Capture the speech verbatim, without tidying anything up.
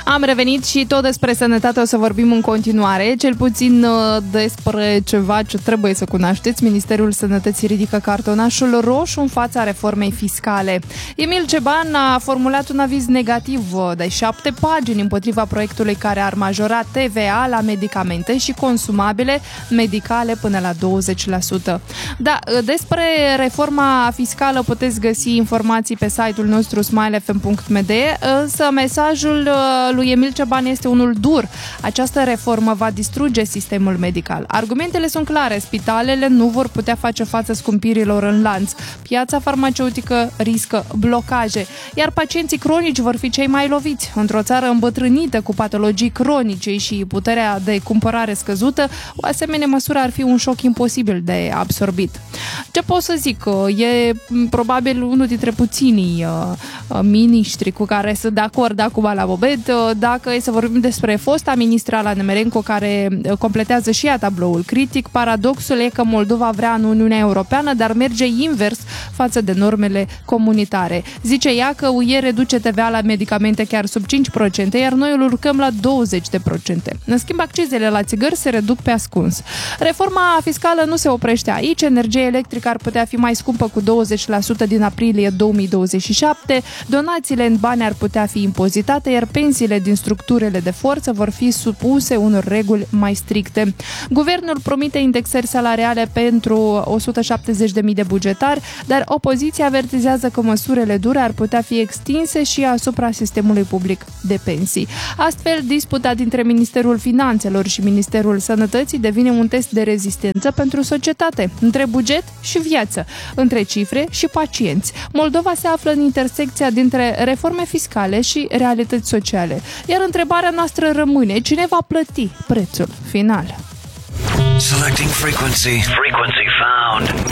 Am revenit și tot despre sănătate o să vorbim în continuare, cel puțin despre ceva ce trebuie să cunoașteți. Ministerul Sănătății ridică cartonașul roșu în fața reformei fiscale. Emil Ceban a formulat un aviz negativ de șapte pagini împotriva proiectului care ar majora T V A la medicamente și consumabile medicale până la douăzeci la sută. Da, despre reforma fiscală puteți găsi informații pe site-ul nostru smile f m punct m d, însă mesajul lui Emil Ceban este unul dur. Această reformă va distruge sistemul medical. Argumentele sunt clare, spitalele nu vor putea face față scumpirilor în lanț. Piața farmaceutică riscă blocaje, iar pacienții cronici vor fi cei mai loviți. Într-o țară îmbătrânită cu patologii cronice și puterea de cumpărare scăzută, o asemenea măsură ar fi un șoc imposibil de absorbit. Ce pot să zic? E probabil unul dintre puținii uh, miniștri cu care sunt de acord acum la Bobet. Dacă e să vorbim despre fosta ministră Ala Nemerenco, care completează și ea tabloul critic, paradoxul e că Moldova vrea în Uniunea Europeană, dar merge invers față de normele comunitare. Zice ea că U E reduce T V A la medicamente chiar sub cinci la sută, iar noi îl urcăm la douăzeci la sută. În schimb, accizele la țigări se reduc pe ascuns. Reforma fiscală nu se oprește aici. Energia electrică ar putea fi mai scumpă cu douăzeci la sută din aprilie două mii douăzeci și șapte, donațiile în bani ar putea fi impozitate, iar pensiile din structurile de forță vor fi supuse unor reguli mai stricte. Guvernul promite indexări salariale pentru o sută șaptezeci de mii de bugetari, dar opoziția avertizează că măsurile dure ar putea fi extinse și asupra sistemului public de pensii. Astfel, disputa dintre Ministerul Finanțelor și Ministerul Sănătății devine un test de rezistență pentru societate, între buget și viață, între cifre și pacienți. Moldova se află în intersecția dintre reforme fiscale și realități sociale. Iar întrebarea noastră rămâne: cine va plăti prețul final? Selecting frequency. Frequency found.